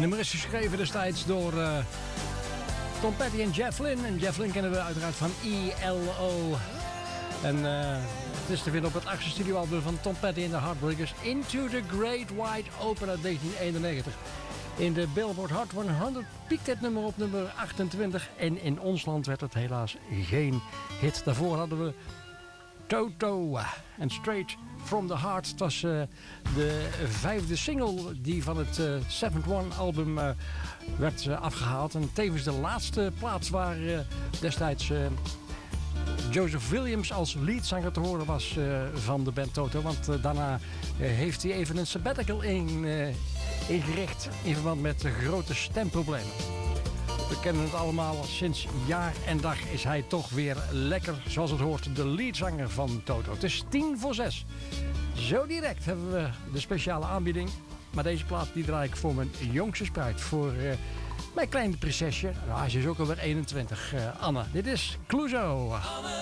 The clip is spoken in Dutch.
nummer is geschreven destijds door Tom Petty en Jeff Lynne. En Jeff Lynne kennen we uiteraard van ELO. En het is te vinden op het 8e studioalbum van Tom Petty en de Heartbreakers, Into the Great Wide Open uit 1991. In de Billboard Hot 100 piekt het nummer op nummer 28. En in ons land werd het helaas geen hit. Daarvoor hadden we Toto en Straight from the Heart. Het was de 5e single die van het 7th One album werd afgehaald. En tevens de laatste plaats waar destijds Joseph Williams als leadzanger te horen was van de band Toto. Want daarna heeft hij even een sabbatical ingericht in verband met grote stemproblemen. We kennen het allemaal, sinds jaar en dag is hij toch weer lekker, zoals het hoort, de leadzanger van Toto. Het is 5:50. Zo direct hebben we de speciale aanbieding. Maar deze plaat die draai ik voor mijn jongste spruit. Voor mijn kleine prinsesje. Nou, ze is ook alweer 21. Anne, dit is Clouseau.